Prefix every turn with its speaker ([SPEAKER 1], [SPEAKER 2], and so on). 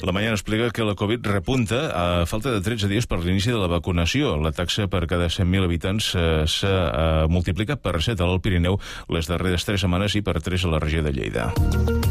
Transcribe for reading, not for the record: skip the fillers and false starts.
[SPEAKER 1] La Mañana explica que la Covid repunta a falta de 13 dies per l'inici de la vacunació. La taxa per cada 100.000 habitants s'ha multiplicat per 7 al Pirineu les darreres 3 setmanes i per 3 a la regió de Lleida.